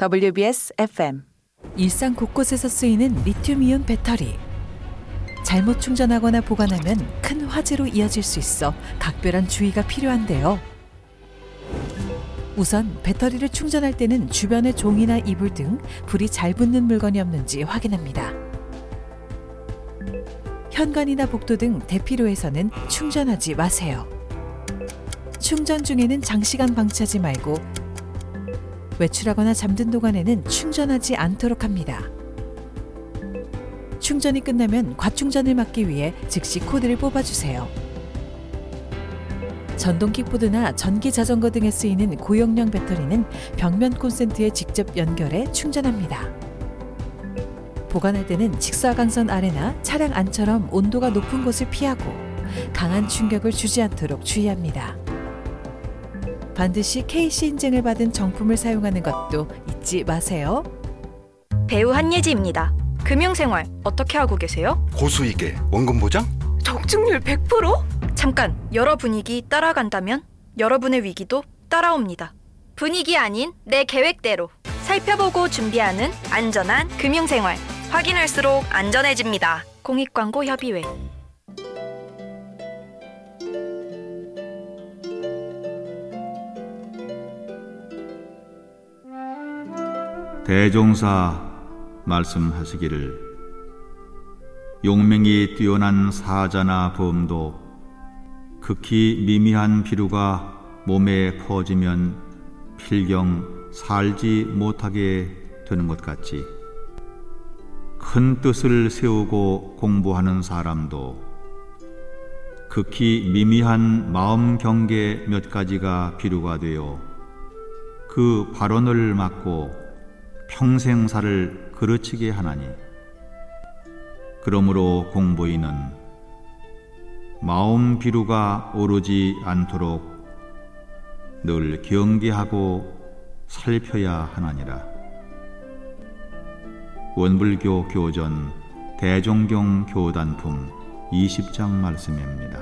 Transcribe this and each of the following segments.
WBS FM. 일상 곳곳에서 쓰이는 리튬이온 배터리. 잘못 충전하거나 보관하면 큰 화재로 이어질 수 있어 각별한 주의가 필요한데요. 우선 배터리를 충전할 때는 주변에 종이나 이불 등 불이 잘 붙는 물건이 없는지 확인합니다. 현관이나 복도 등 대피로에서는 충전하지 마세요. 충전 중에는 장시간 방치하지 말고 외출하거나 잠든 동안에는 충전하지 않도록 합니다. 충전이 끝나면 과충전을 막기 위해 즉시 코드를 뽑아주세요. 전동 킥보드나 전기 자전거 등에 쓰이는 고용량 배터리는 벽면 콘센트에 직접 연결해 충전합니다. 보관할 때는 직사광선 아래나 차량 안처럼 온도가 높은 곳을 피하고 강한 충격을 주지 않도록 주의합니다. 반드시 KC 인증을 받은 정품을 사용하는 것도 잊지 마세요. 배우 한예지입니다. 금융생활 어떻게 하고 계세요? 고수익에 원금 보장? 적중률 100%? 잠깐, 여러 분위기 따라간다면 여러분의 위기도 따라옵니다. 분위기 아닌 내 계획대로 살펴보고 준비하는 안전한 금융생활. 확인할수록 안전해집니다. 공익광고협의회. 대종사 말씀하시기를 용맹이 뛰어난 사자나 범도 극히 미미한 비루가 몸에 퍼지면 필경 살지 못하게 되는 것 같이 큰 뜻을 세우고 공부하는 사람도 극히 미미한 마음 경계 몇 가지가 비루가 되어 그 발언을 막고 평생사를 그르치게 하나니 그러므로 공부인은 마음 비루가 오르지 않도록 늘 경계하고 살펴야 하나니라. 원불교 교전 대종경 교단품 20장 말씀입니다.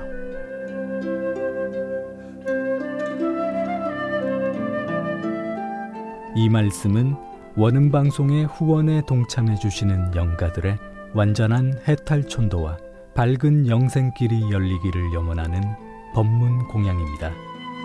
이 말씀은 원음방송의 후원에 동참해 주시는 영가들의 완전한 해탈촌도와 밝은 영생길이 열리기를 염원하는 법문 공양입니다.